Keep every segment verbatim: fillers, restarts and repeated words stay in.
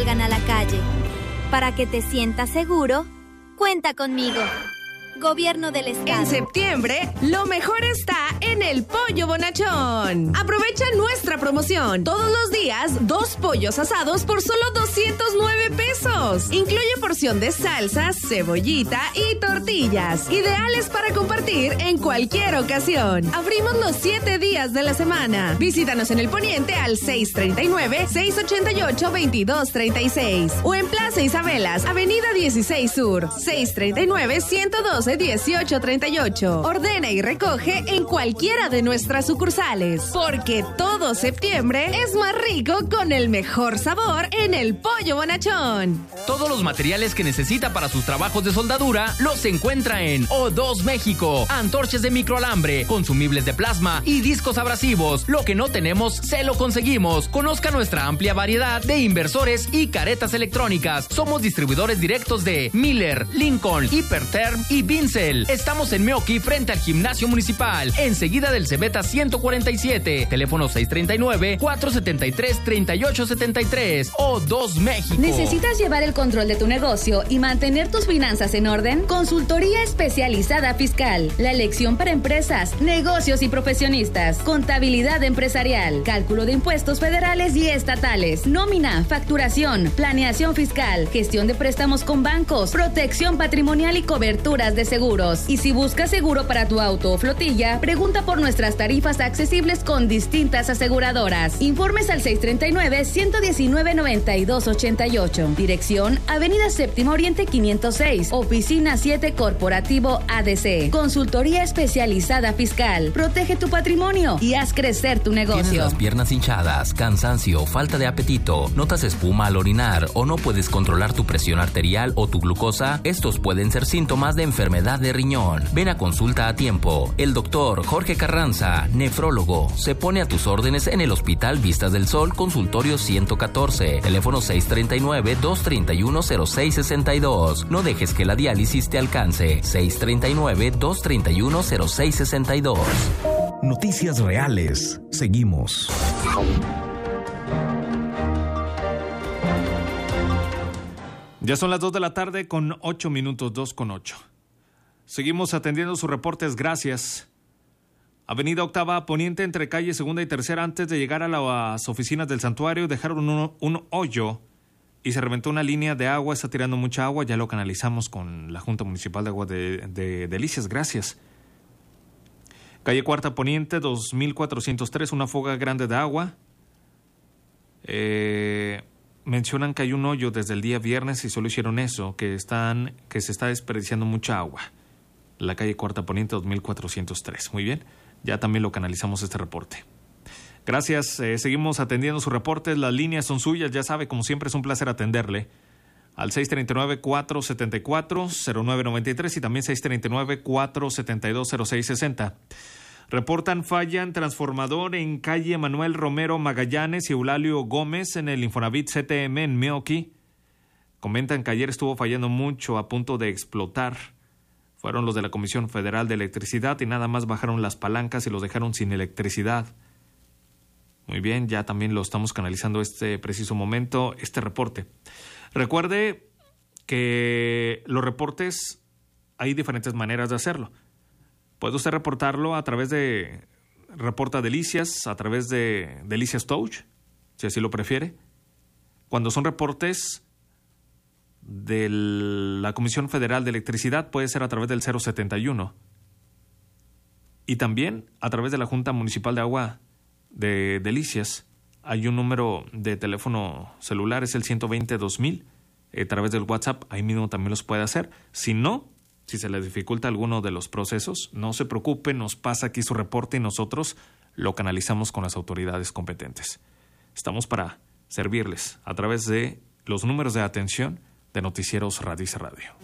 salgan a la calle. Para que te sientas seguro, cuenta conmigo. Gobierno del Estado. En septiembre, lo mejor está en el Pollo Bonachón. Aprovecha nuestra promoción. Todos los días, dos pollos asados por solo doscientos nueve pesos. Incluye porción de salsas, cebollita y tortillas. Ideales para compartir en cualquier ocasión. Abrimos los siete días de la semana. Visítanos en el Poniente al seis treinta y nueve, seis ochenta y ocho, veintidós treinta y seis. O en Plaza Isabelas, Avenida dieciséis Sur, seis treinta y nueve, ciento doce, dieciocho treinta y ocho. Ordena y recoge en cualquiera de nuestras sucursales, porque todo septiembre es más rico con el mejor sabor en el Pollo Bonachón. Todos los materiales que necesita para sus trabajos de soldadura los encuentra en O dos México. Antorchas de microalambre, consumibles de plasma y discos abrasivos. Lo que no tenemos, se lo conseguimmo. Conozca nuestra amplia variedad de inversores y caretas electrónicas. Somos distribuidores directos de Miller, Lincoln, Hiperterm y Vincel. Estamos en Meoqui, frente al Gimnasio Municipal, enseguida del Cebeta ciento cuarenta y siete. Teléfono seis treinta y nueve, cuatro setenta y tres, treinta y ocho setenta y tres. O dos México. ¿Necesitas llevar el control de tu negocio y mantener tus finanzas en orden? Consultoría especializada fiscal. La elección para empresas, negocios y profesionistas. Contabilidad empresarial. Cálculo de impuestos federales y estatales. Nómina, facturación, planeación fiscal. Gestión de préstamos con bancos. Protección patrimonial y coberturas de seguros. Y si buscas seguro para tu auto o flotilla, pregunta por nuestras tarifas accesibles con distintas aseguradoras. Informes al seis treinta y nueve, ciento diecinueve, noventa y dos ochenta y ocho. Dirección, Avenida Séptima Oriente quinientos seis, Oficina siete Corporativo A D C. Consultoría especializada fiscal. Protege tu patrimonio y haz crecer tu negocio. ¿Tienes las piernas hinchadas, cansancio, falta de apetito, notas espuma al orinar o no puedes controlar tu presión arterial o tu glucosa? Estos pueden ser síntomas de enfermedad de riñón. Ven a consulta a tiempo. El doctor Jorge Carranza, nefrólogo, se pone a tus órdenes en el Hospital Vistas del Sol, consultorio ciento catorce, teléfono seis treinta y nueve, dos treinta y uno, cero seis sesenta y dos. No dejes que la diálisis te alcance. seis treinta y nueve, dos treinta y uno, cero seis sesenta y dos. Noticias reales. Seguimos. Ya son las dos de la tarde con ocho minutos, dos con ocho. Seguimos atendiendo sus reportes, gracias. Avenida Octava Poniente, entre calle Segunda y Tercera, antes de llegar a las oficinas del santuario, dejaron un, un hoyo y se reventó una línea de agua, está tirando mucha agua, ya lo canalizamos con la Junta Municipal de Agua de, de Delicias, gracias. Calle Cuarta Poniente, dos mil cuatrocientos tres, una fuga grande de agua. Eh... Mencionan que hay un hoyo desde el día viernes y solo hicieron eso, que están que se está desperdiciando mucha agua. La calle Cuarta Poniente, dos mil cuatrocientos tres. Muy bien, ya también lo canalizamos este reporte. Gracias, eh, seguimos atendiendo sus reportes, las líneas son suyas, ya sabe, como siempre es un placer atenderle. Al seis treinta y nueve, cuatro setenta y cuatro, cero nueve noventa y tres y también seis treinta y nueve, cuatro setenta y dos, cero seis sesenta. Reportan falla en transformador en calle Manuel Romero Magallanes y Eulalio Gómez en el Infonavit C T M en Meoqui. Comentan que ayer estuvo fallando mucho, a punto de explotar. Fueron los de la Comisión Federal de Electricidad y nada más bajaron las palancas y los dejaron sin electricidad. Muy bien, ya también lo estamos canalizando este preciso momento, este reporte. Recuerde que los reportes hay diferentes maneras de hacerlo. Puede usted reportarlo a través de Reporta Delicias, a través de Delicias Touch, si así lo prefiere. Cuando son reportes de la Comisión Federal de Electricidad, puede ser a través del cero setenta y uno. Y también a través de la Junta Municipal de Agua de Delicias. Hay un número de teléfono celular, es el ciento veinte, dos mil. A través del WhatsApp, ahí mismo también los puede hacer. Si no, si se les dificulta alguno de los procesos, no se preocupe, nos pasa aquí su reporte y nosotros lo canalizamos con las autoridades competentes. Estamos para servirles a través de los números de atención de Noticieros Radice Radio.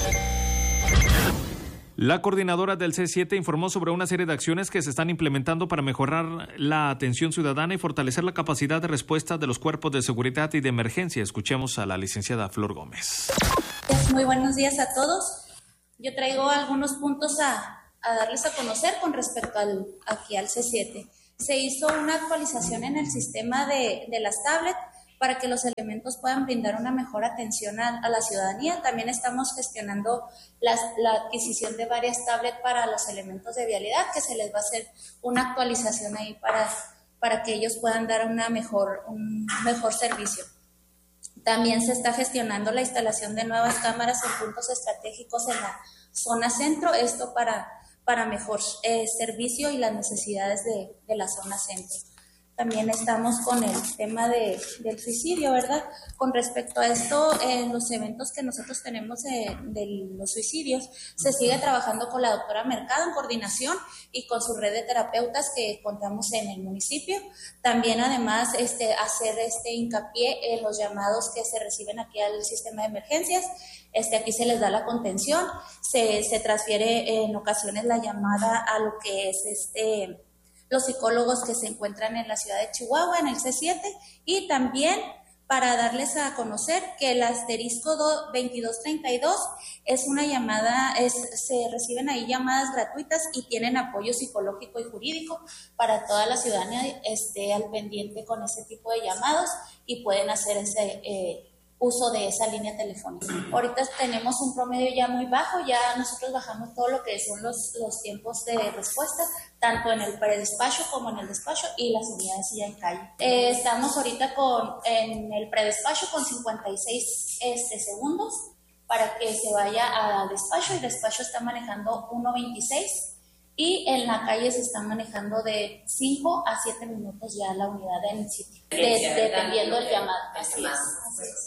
La coordinadora del C siete informó sobre una serie de acciones que se están implementando para mejorar la atención ciudadana y fortalecer la capacidad de respuesta de los cuerpos de seguridad y de emergencia. Escuchemos a la licenciada Flor Gómez. Muy buenos días a todos. Yo traigo algunos puntos a, a darles a conocer con respecto al, aquí al C siete. Se hizo una actualización en el sistema de, de las tablets para que los elementos puedan brindar una mejor atención a, a la ciudadanía. También estamos gestionando las, la adquisición de varias tablets para los elementos de vialidad, que se les va a hacer una actualización ahí para, para que ellos puedan dar una mejor, un mejor servicio. También se está gestionando la instalación de nuevas cámaras en puntos estratégicos en la zona centro, esto para, para mejor eh, servicio y las necesidades de, de la zona centro. También estamos con el tema de, del suicidio, ¿verdad? Con respecto a esto, en los eventos que nosotros tenemos eh, de los suicidios, se sigue trabajando con la doctora Mercado en coordinación y con su red de terapeutas que contamos en el municipio. También, además, este, hacer este hincapié en los llamados que se reciben aquí al sistema de emergencias. Este, aquí se les da la contención, se, se transfiere en ocasiones la llamada a lo que es este... los psicólogos que se encuentran en la ciudad de Chihuahua, en el C siete, y también para darles a conocer que el asterisco veintidós treinta y dos es una llamada, es, se reciben ahí llamadas gratuitas y tienen apoyo psicológico y jurídico para toda la ciudadanía, esté al pendiente con ese tipo de llamados y pueden hacer ese eh, uso de esa línea telefónica. Ahorita tenemos un promedio ya muy bajo, ya nosotros bajamos todo lo que son los, los tiempos de respuesta, tanto en el predespacho como en el despacho y las unidades ya en calle. Eh, estamos ahorita con, en el predespacho con cincuenta y seis este, segundos para que se vaya al despacho. El despacho está manejando uno veintiséis y en la calle se está manejando de cinco a siete minutos ya la unidad en sitio, de, dependiendo del llamado. Así es, así es.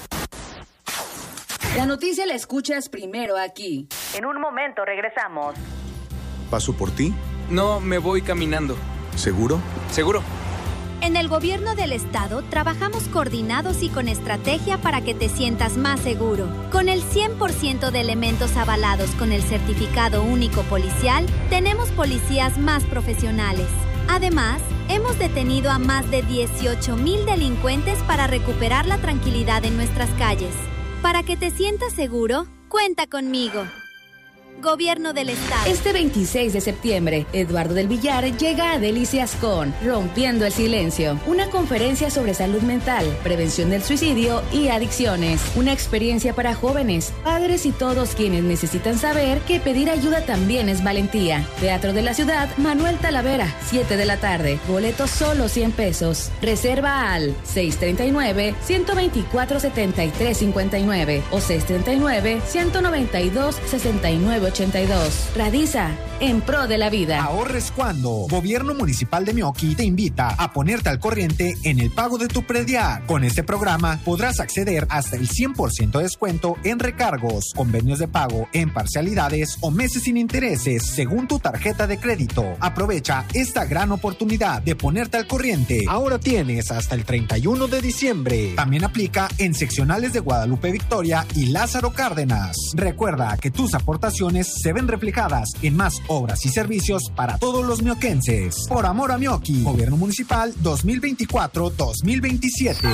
La noticia la escuchas primero aquí. En un momento regresamos. ¿Paso por ti? No, me voy caminando. ¿Seguro? Seguro. En el gobierno del estado trabajamos coordinados y con estrategia para que te sientas más seguro. Con el cien por ciento de elementos avalados con el certificado único policial, tenemos policías más profesionales. Además, hemos detenido a más de dieciocho mil delincuentes para recuperar la tranquilidad en nuestras calles. Para que te sientas seguro, cuenta conmigo. Gobierno del Estado. Este veintiséis de septiembre, Eduardo del Villar llega a Delicias con Rompiendo el Silencio, una conferencia sobre salud mental, prevención del suicidio y adicciones. Una experiencia para jóvenes, padres y todos quienes necesitan saber que pedir ayuda también es valentía. Teatro de la Ciudad, Manuel Talavera, siete de la tarde. Boletos solo cien pesos. Reserva al seis treinta y nueve, ciento veinticuatro, setenta y tres cincuenta y nueve o seis treinta y nueve, ciento noventa y dos, sesenta y nueve ochenta y dos. Radiza, en pro de la vida. Ahorres cuando. Gobierno Municipal de Meoqui te invita a ponerte al corriente en el pago de tu predial. Con este programa podrás acceder hasta el cien por ciento de descuento en recargos, convenios de pago en parcialidades o meses sin intereses según tu tarjeta de crédito. Aprovecha esta gran oportunidad de ponerte al corriente. Ahora tienes hasta el treinta y uno de diciembre. También aplica en seccionales de Guadalupe Victoria y Lázaro Cárdenas. Recuerda que tus aportaciones se ven reflejadas en más obras y servicios para todos los mioquenses. Por amor a Meoqui, Gobierno Municipal dos mil veinticuatro dos mil veintisiete.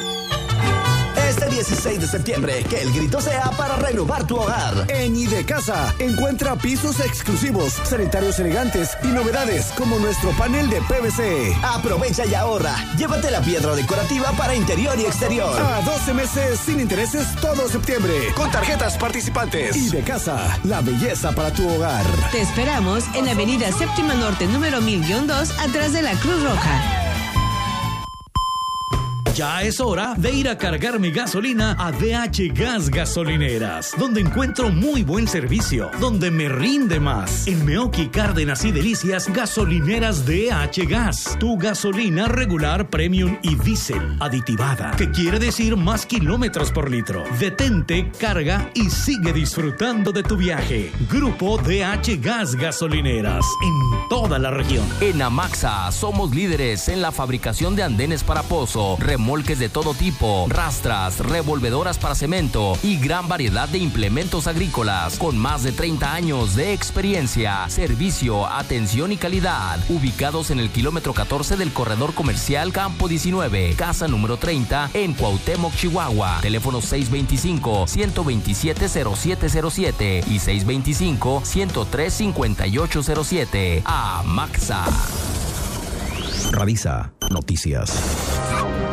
Este dieciséis de septiembre, que el grito sea para renovar tu hogar. En Idecasa, encuentra pisos exclusivos, sanitarios elegantes y novedades como nuestro panel de P V C. Aprovecha y ahorra. Llévate la piedra decorativa para interior y exterior. A doce meses sin intereses todo septiembre, con tarjetas participantes. Idecasa, la belleza para tu hogar. Te esperamos en la avenida Séptima Norte, número mil dos, atrás de la Cruz Roja. Ya es hora de ir a cargar mi gasolina a D H Gas Gasolineras, donde encuentro muy buen servicio, donde me rinde más. En Meoqui, Cárdenas y Delicias, gasolineras D H Gas. Tu gasolina regular, premium y diésel aditivada, que quiere decir más kilómetros por litro. Detente, carga y sigue disfrutando de tu viaje. Grupo D H Gas Gasolineras, en toda la región. En Amaxa somos líderes en la fabricación de andenes para pozo, remolques de todo tipo, rastras, revolvedoras para cemento y gran variedad de implementos agrícolas con más de treinta años de experiencia, servicio, atención y calidad. Ubicados en el kilómetro catorce del corredor comercial Campo diecinueve, casa número treinta en Cuauhtémoc, Chihuahua. Teléfono seis veinticinco, ciento veintisiete, cero siete cero siete y seis veinticinco, ciento tres, cincuenta y ocho cero siete. Amaxa. Radiza Noticias.